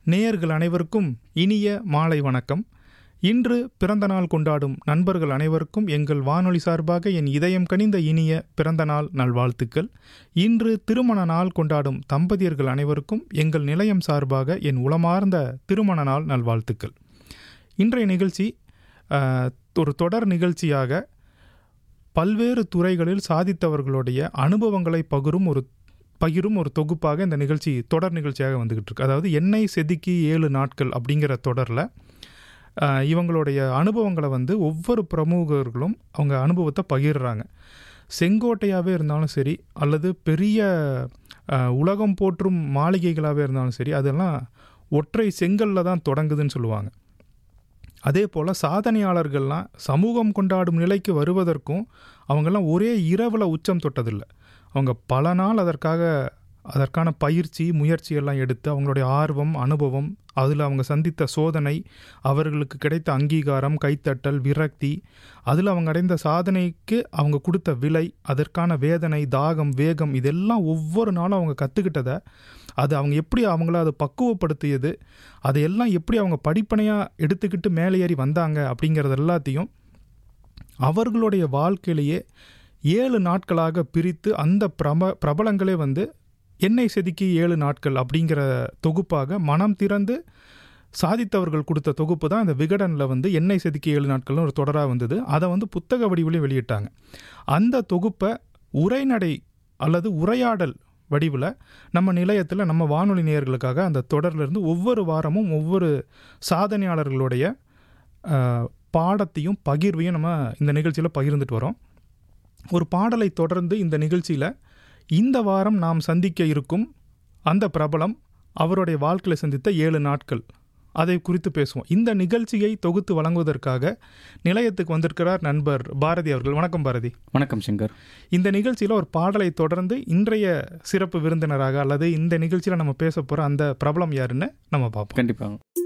நேயர்கள் அனைவருக்கும் இனிய மாலை வணக்கம். இன்று பிறந்த நாள் கொண்டாடும் நண்பர்கள் அனைவருக்கும் எங்கள் வானொலி சார்பாக என் இதயம் கனிந்த இனிய பிறந்த நாள் நல்வாழ்த்துக்கள். இன்று திருமண நாள் கொண்டாடும் தம்பதியர்கள் அனைவருக்கும் எங்கள் நிலையம் சார்பாக என் உளமார்ந்த திருமண நாள் நல்வாழ்த்துக்கள். இன்றைய நிகழ்ச்சி ஒரு தொடர் நிகழ்ச்சியாக பல்வேறு துறைகளில் சாதித்தவர்களுடைய அனுபவங்களை பகிரும் ஒரு தொகுப்பாக இந்த நிகழ்ச்சி தொடர் நிகழ்ச்சியாக வந்துக்கிட்டு இருக்கு. அதாவது எண்ணெய் செதுக்கி 7 நாட்கள் அப்படிங்கிற தொடரில் இவங்களுடைய அனுபவங்களை ஒவ்வொரு பிரமுகர்களும் அவங்க அனுபவத்தை பகிர்றாங்க. செங்கோட்டையாகவே இருந்தாலும் சரி, அல்லது பெரிய உலகம் போற்றும் மாளிகைகளாகவே இருந்தாலும் சரி, அதெல்லாம் ஒற்றை செங்கல்ல தான் தொடங்குதுன்னு சொல்லுவாங்க. அதே போல் சாதனையாளர்கள்லாம் சமூகம் கொண்டாடும் நிலைக்கு வருவதற்கும் அவங்கெல்லாம் ஒரே இரவில் உச்சம் தொட்டதில்லை. அவங்க பல நாள் அதற்கான பயிற்சி முயற்சியெல்லாம் எடுத்து அவங்களுடைய ஆர்வம், அனுபவம், அதில் அவங்க சந்தித்த சோதனை, அவர்களுக்கு கிடைத்த அங்கீகாரம், கைத்தட்டல், விரக்தி, அதில் அவங்க அடைந்த சாதனைக்கு அவங்க கொடுத்த விலை, அதற்கான வேதனை, தாகம், வேகம், இதெல்லாம் ஒவ்வொரு நாளும் அவங்க கற்றுக்கிட்டதை, அது அவங்க எப்படி அவங்கள அதை பக்குவப்படுத்தியது, அதையெல்லாம் எப்படி அவங்க படிப்பனையாக எடுத்துக்கிட்டு மேலே ஏறி வந்தாங்க அப்படிங்கிறது எல்லாத்தையும் அவர்களுடைய வாழ்க்கையிலேயே 7 நாட்களாக பிரித்து அந்த பிரபலங்களே எண்ணெய் செதுக்கி 7 நாட்கள் அப்படிங்கிற தொகுப்பாக மனம் திறந்து சாதித்தவர்கள் கொடுத்த தொகுப்பு தான் இந்த விகடனில் எண்ணெய் செதுக்கி 7 நாட்கள்னு ஒரு தொடராக வந்தது. அதை புத்தக வடிவிலையும் வெளியிட்டாங்க. அந்த தொகுப்பை உரைநடை அல்லது உரையாடல் வடிவில் நம்ம நிலையத்தில் நம்ம வானொலி நேயர்களுக்காக அந்த தொடர்லேருந்து ஒவ்வொரு வாரமும் ஒவ்வொரு சாதனையாளர்களுடைய பாடத்தையும் பகிர்வையும் நம்ம இந்த நிகழ்ச்சியில் பகிர்ந்துட்டு வரோம். ஒரு பாடலை தொடர்ந்து இந்த நிகழ்ச்சியில் இந்த வாரம் நாம் சந்திக்க இருக்கும் அந்த பிரபலம் அவருடைய வாழ்க்கையில் சந்தித்த 7 நாட்கள் அதை குறித்து பேசுவோம். இந்த நிகழ்ச்சியை தொகுத்து வழங்குவதற்காக நிலையத்துக்கு வந்திருக்கிறார் நண்பர் பாரதி அவர்கள். வணக்கம் பாரதி. வணக்கம் சங்கர். இந்த நிகழ்ச்சியில் ஒரு பாடலை தொடர்ந்து இன்றைய சிறப்பு விருந்தினராக அல்லது இந்த நிகழ்ச்சியில் நம்ம பேச போகிற அந்த பிரபலம் யாருன்னு நம்ம பார்ப்போம். கண்டிப்பாக.